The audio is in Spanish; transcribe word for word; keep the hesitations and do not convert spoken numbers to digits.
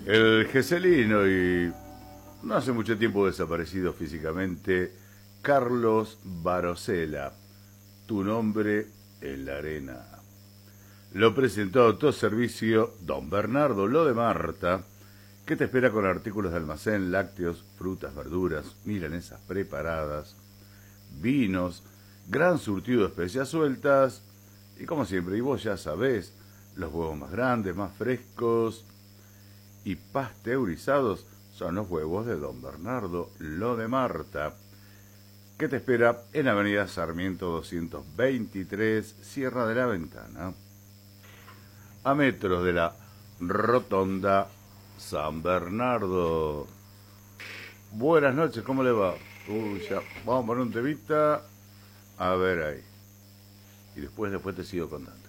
El Geselino y no hace mucho tiempo desaparecido físicamente, Carlos Barosela, tu nombre en la arena. Lo presentó a Autoservicio Don Bernardo Lo de Marta, que te espera con artículos de almacén, lácteos, frutas, verduras, milanesas preparadas, vinos, gran surtido de especias sueltas y como siempre, y vos ya sabés, los huevos más grandes, más frescos y pasteurizados son los huevos de Don Bernardo Lo de Marta, que te espera en Avenida Sarmiento doscientos veintitrés, Sierra de la Ventana, a metros de la Rotonda San Bernardo. Buenas noches, ¿cómo le va? Uy, ya, vamos a poner un temita. A ver ahí. Y después, después te sigo contando.